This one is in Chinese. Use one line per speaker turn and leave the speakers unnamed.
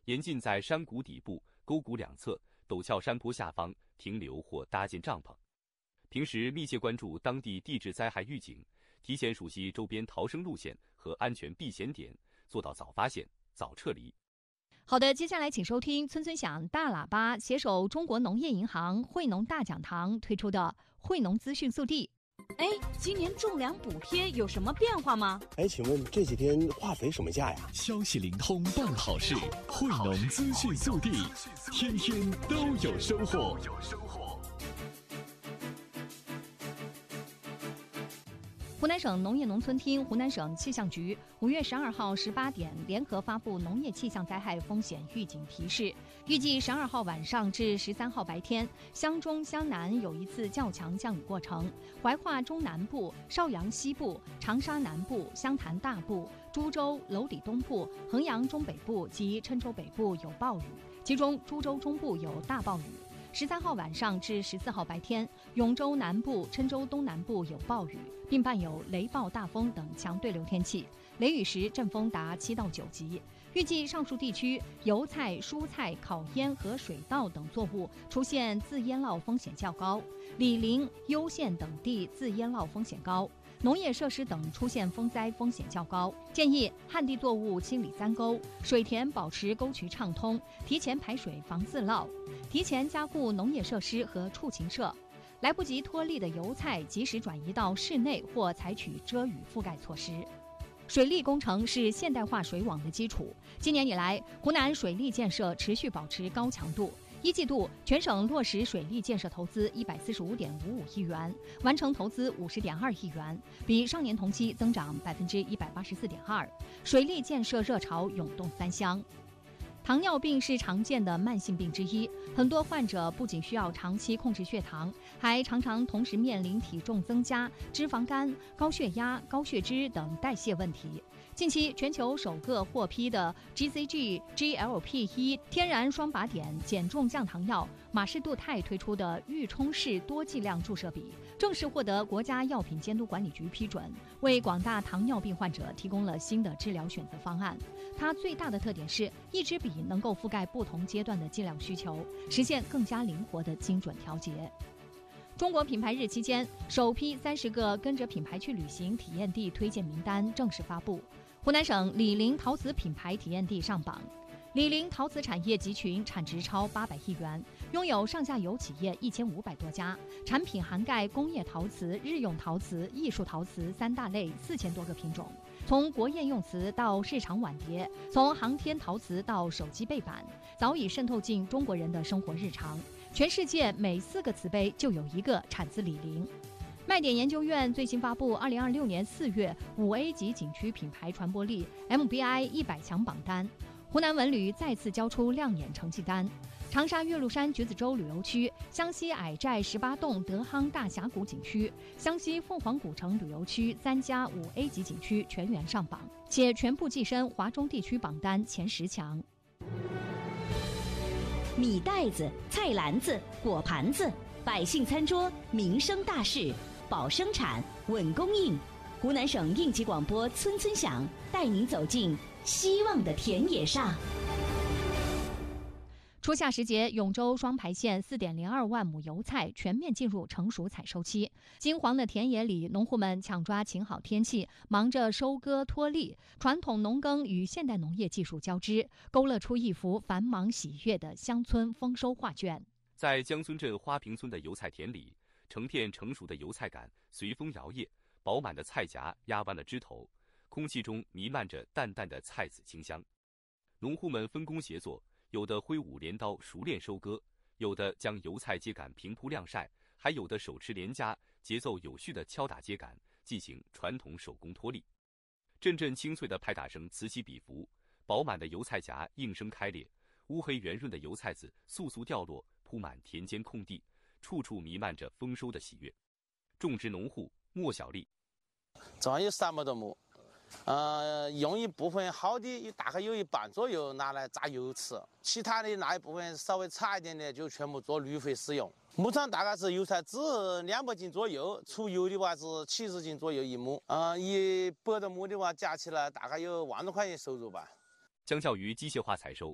严禁在山谷底部、沟谷两侧、陡峭山坡下方停留或搭建帐篷。平时密切关注当地地质灾害预警，提前熟悉周边逃生路线和安全避险点，做到早发现、早撤离。
好的，接下来请收听村村响大喇叭携手中国农业银行惠农大讲堂推出的惠农资讯速递。
哎，今年种粮补贴有什么变化吗？
哎，请问这几天化肥什么价呀？
消息灵通办好事，惠农资讯速递，天天都有收获。
湖南省农业农村厅、湖南省气象局5月12号18点联合发布农业气象灾害风险预警提示。预计12号晚上至13号白天，湘中、湘南有一次较强降雨过程，怀化中南部、邵阳西部、长沙南部、湘潭大部、株洲、娄底东部、衡阳中北部及郴州北部有暴雨，其中株洲中部有大暴雨。13号晚上至14号白天，永州南部、郴州东南部有暴雨，并伴有雷暴、大风等强对流天气，雷雨时阵风达7到9级。预计上述地区油菜、蔬菜、烤烟和水稻等作物出现自淹涝风险较高，醴陵、攸县等地自淹涝风险高，农业设施等出现风灾风险较高，建议旱地作物清理3沟，水田保持沟渠畅通，提前排水防自涝，提前加固农业设施和畜禽舍。来不及脱粒的油菜及时转移到室内或采取遮雨覆盖措施。水利工程是现代化水网的基础。今年以来，湖南水利建设持续保持高强度。一季度，全省落实水利建设投资145.55亿元，完成投资50.2亿元，比上年同期增长184.2%。水利建设热潮涌动3乡。糖尿病是常见的慢性病之一，很多患者不仅需要长期控制血糖，还常常同时面临体重增加、脂肪肝、高血压、高血脂等代谢问题。近期，全球首个获批的 GCG-GLP-1 天然双靶点减重降糖药马士度肽推出的预冲式多剂量注射笔，正式获得国家药品监督管理局批准，为广大糖尿病患者提供了新的治疗选择方案。它最大的特点是，一支笔能够覆盖不同阶段的剂量需求，实现更加灵活的精准调节。中国品牌日期间，首批30个跟着品牌去旅行体验地推荐名单正式发布。湖南省醴陵陶瓷品牌体验地上榜。醴陵陶瓷产业集群产值超800亿元，拥有上下游企业1500多家，产品涵盖工业陶瓷、日用陶瓷、艺术陶瓷3大类4000多个品种。从国宴用瓷到日常碗碟，从航天陶瓷到手机背板，早已渗透进中国人的生活日常。全世界每4个瓷杯就有1个产自醴陵。麦点研究院最新发布2026年4月5A 级景区品牌传播力 MBI 100强榜单，湖南文旅再次交出亮眼成绩单。长沙岳麓山橘子洲旅游区、湘西矮寨18洞德夯大峡谷景区、湘西凤凰古城旅游区3家5A 级景区全员上榜，且全部跻身华中地区榜单前10强。
米袋子、菜篮子、果盘子，百姓餐桌民生大事，保生产、稳供应。湖南省应急广播村村响，带您走进希望的田野上。
初夏时节，永州双牌县4.02万亩油菜全面进入成熟采收期。金黄的田野里，农户们抢抓晴好天气，忙着收割脱粒。传统农耕与现代农业技术交织，勾勒出一幅繁忙喜悦的乡村丰收画卷。
在江村镇花坪村的油菜田里，成片成熟的油菜杆随风摇曳，饱满的菜荚压弯了枝头，空气中弥漫着淡淡的菜籽清香。农户们分工协作，有的挥舞镰刀熟练收割，有的将油菜秸秆平铺晾晒，还有的手持镰夹，节奏有序地敲打秸秆，进行传统手工脱粒。阵阵清脆的拍打声此起彼伏，饱满的油菜荚应声开裂，乌黑圆润的油菜籽簌簌掉落，铺满田间空地，处处弥漫着丰收的喜悦。种植农户莫小丽，
这有300多亩，用一部分好的，大概有1半左右拿来榨油吃，其他的那一部分稍微差一点的就全部做绿肥使用。牧场大概是油菜籽200斤左右，出油的话是70斤左右1亩，100多亩的话加起来大概有1万多块钱收入吧。
相较于机械化采收，